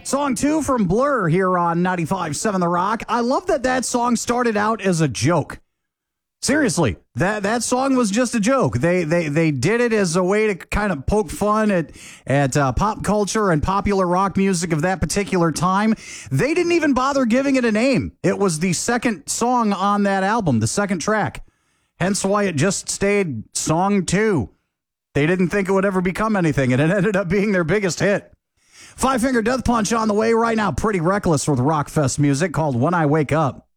Song 2 from Blur here on 95.7 The Rock. I love that song started out as a joke. Seriously, that song was just a joke. They did it as a way to kind of poke fun at pop culture and popular rock music of that particular time. They didn't even bother giving it a name. It was the second song on that album, the second track. Hence why it just stayed Song 2. They didn't think it would ever become anything, and it ended up being their biggest hit. Five Finger Death Punch on the way right now. Pretty Reckless with Rockfest music called When I Wake Up.